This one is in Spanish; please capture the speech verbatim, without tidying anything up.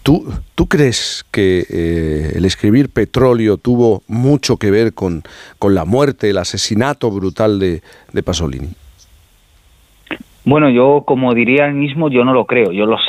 ¿Tú, tú crees que eh, el escribir Petróleo tuvo mucho que ver con, con la muerte, el asesinato brutal de, de Pasolini? Bueno, yo, como diría él mismo, yo no lo creo, yo lo sé.